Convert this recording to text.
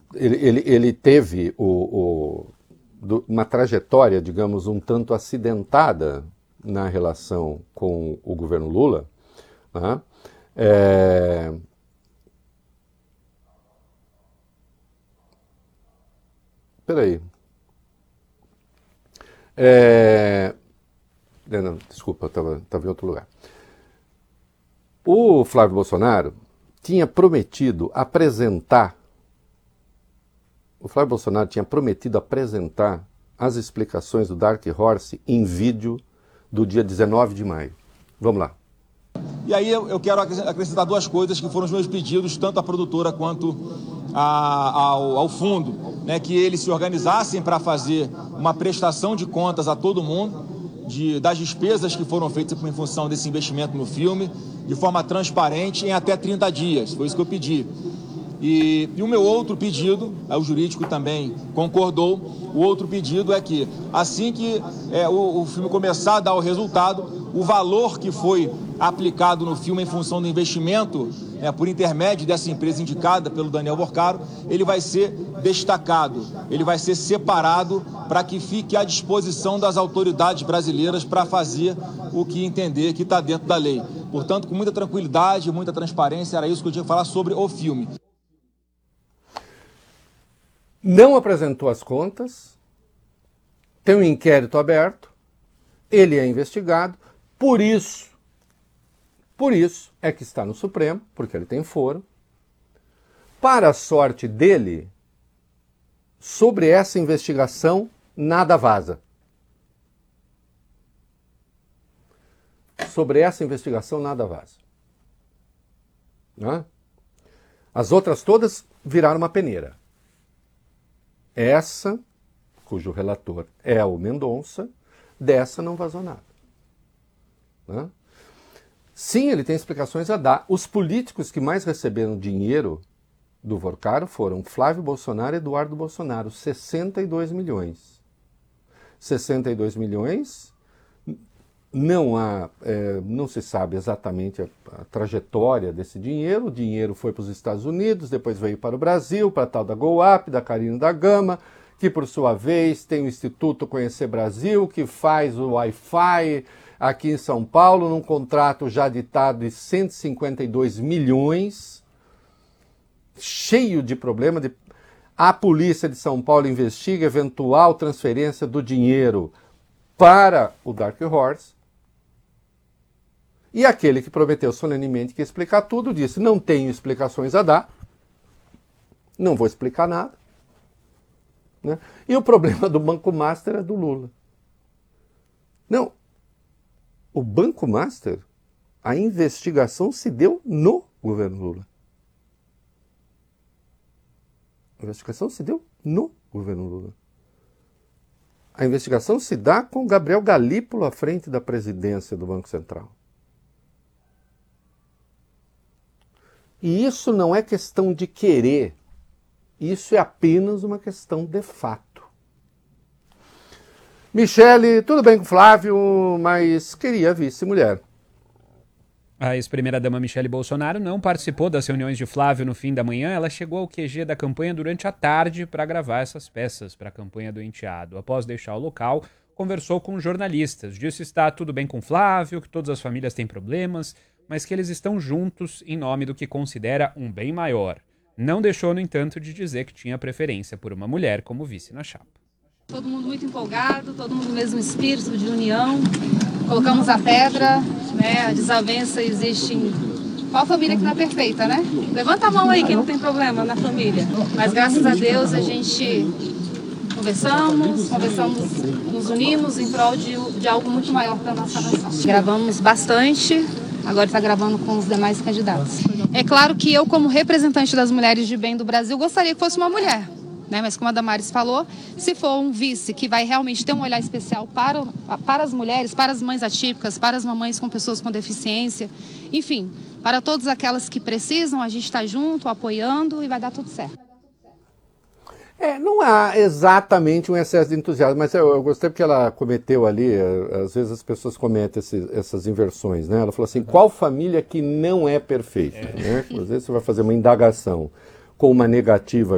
ele teve uma trajetória, digamos, um tanto acidentada na relação com o governo Lula, né? Peraí. Não, desculpa, eu estava em outro lugar. O Flávio Bolsonaro tinha prometido apresentar as explicações do Dark Horse em vídeo do dia 19 de maio. Vamos lá. E aí eu quero acrescentar duas coisas que foram os meus pedidos, tanto à produtora quanto ao fundo, né, que eles se organizassem para fazer uma prestação de contas a todo mundo das despesas que foram feitas em função desse investimento no filme, de forma transparente, em até 30 dias. Foi isso que eu pedi. E o meu outro pedido, o jurídico também concordou, o outro pedido é que, assim que o filme começar a dar o resultado, o valor que foi aplicado no filme em função do investimento, por intermédio dessa empresa indicada pelo Daniel Borcaro, ele vai ser destacado, ele vai ser separado para que fique à disposição das autoridades brasileiras para fazer o que entender que está dentro da lei. Portanto, com muita tranquilidade, muita transparência, era isso que eu tinha que falar sobre o filme. Não apresentou as contas, tem um inquérito aberto, ele é investigado, por isso é que está no Supremo, porque ele tem foro. Para a sorte dele, sobre essa investigação, nada vaza. Sobre essa investigação, nada vaza. Né? As outras todas viraram uma peneira. Essa, cujo relator é o Mendonça, dessa não vazou nada. Né? Sim, ele tem explicações a dar. Os políticos que mais receberam dinheiro do Borcaro foram Flávio Bolsonaro e Eduardo Bolsonaro, 62 milhões. 62 milhões, não se sabe exatamente a trajetória desse dinheiro. O dinheiro foi para os Estados Unidos, depois veio para o Brasil, para a tal da GoUp, da Carina da Gama, que por sua vez tem o Instituto Conhecer Brasil, que faz o Wi-Fi aqui em São Paulo, num contrato já ditado de 152 milhões, cheio de problema. A polícia de São Paulo investiga eventual transferência do dinheiro para o Dark Horse. E aquele que prometeu solenemente que ia explicar tudo, disse: não tenho explicações a dar, não vou explicar nada. Né? E o problema do Banco Master é do Lula. Não, o Banco Master, a investigação se deu no governo Lula. A investigação se deu no governo Lula. A investigação se dá com Gabriel Galípolo à frente da presidência do Banco Central. E isso não é questão de querer, isso é apenas uma questão de fato. Michele, tudo bem com Flávio, mas queria vice-mulher. A ex-primeira-dama Michele Bolsonaro não participou das reuniões de Flávio no fim da manhã. Ela chegou ao QG da campanha durante a tarde para gravar essas peças para a campanha do enteado. Após deixar o local, conversou com jornalistas. Disse estar tudo bem com Flávio, que todas as famílias têm problemas, mas que eles estão juntos em nome do que considera um bem maior. Não deixou, no entanto, de dizer que tinha preferência por uma mulher como vice na chapa. Todo mundo muito empolgado, todo mundo no mesmo espírito de união. Colocamos a pedra, né? A desavença existe em... Qual família que não é perfeita, né? Levanta a mão aí quem não tem problema na família. Mas graças a Deus a gente conversamos, nos unimos em prol de algo muito maior para a nossa nação. Gravamos bastante, agora está gravando com os demais candidatos. É claro que eu, como representante das mulheres de bem do Brasil, gostaria que fosse uma mulher. Né? Mas como a Damares falou, se for um vice que vai realmente ter um olhar especial para as mulheres, para as mães atípicas, para as mamães com pessoas com deficiência, enfim, para todas aquelas que precisam, a gente está junto, apoiando e vai dar tudo certo. Não há exatamente um excesso de entusiasmo, mas eu gostei porque ela cometeu ali, às vezes as pessoas cometem essas inversões, né? Ela falou assim, qual família que não é perfeita? Né? Às vezes você vai fazer uma indagação com uma negativa